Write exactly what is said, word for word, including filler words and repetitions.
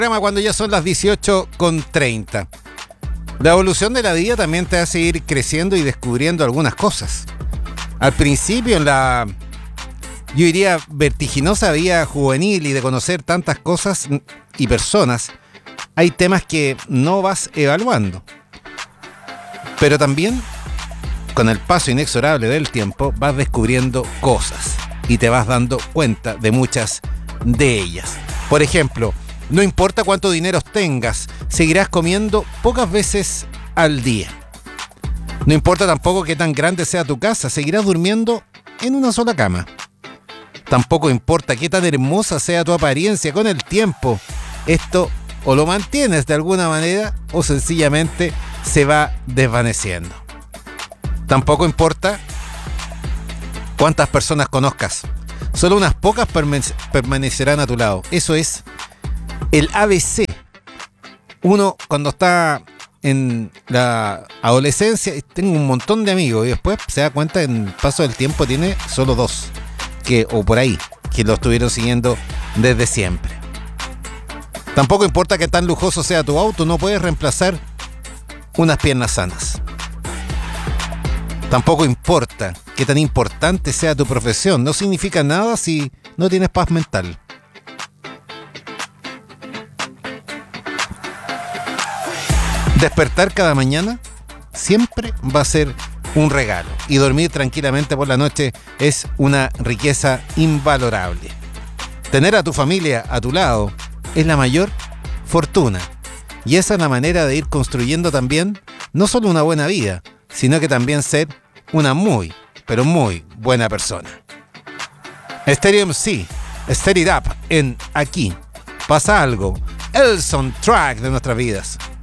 Cuando ya son las dieciocho con treinta. La evolución de la vida también te hace ir creciendo y descubriendo algunas cosas. Al principio, en la, yo diría, vertiginosa vida juvenil y de conocer tantas cosas y personas, hay temas que no vas evaluando. Pero también, con el paso inexorable del tiempo, vas descubriendo cosas y te vas dando cuenta de muchas de ellas. Por ejemplo, no importa cuánto dinero tengas, seguirás comiendo pocas veces al día. No importa tampoco qué tan grande sea tu casa, seguirás durmiendo en una sola cama. Tampoco importa qué tan hermosa sea tu apariencia con el tiempo. Esto o lo mantienes de alguna manera o sencillamente se va desvaneciendo. Tampoco importa cuántas personas conozcas. Solo unas pocas permanecerán a tu lado. Eso es el A B C. Uno cuando está en la adolescencia, tengo un montón de amigos y después se da cuenta en el paso del tiempo tiene solo dos, que, o por ahí, que lo estuvieron siguiendo desde siempre. Tampoco importa que tan lujoso sea tu auto, no puedes reemplazar unas piernas sanas. Tampoco importa qué tan importante sea tu profesión, no significa nada si no tienes paz mental. Despertar cada mañana siempre va a ser un regalo y dormir tranquilamente por la noche es una riqueza invalorable. Tener a tu familia a tu lado es la mayor fortuna y esa es la manera de ir construyendo también no solo una buena vida, sino que también ser una muy, pero muy buena persona. Stereo M C, Stir It Up en Aquí Pasa Algo, el soundtrack de nuestras vidas.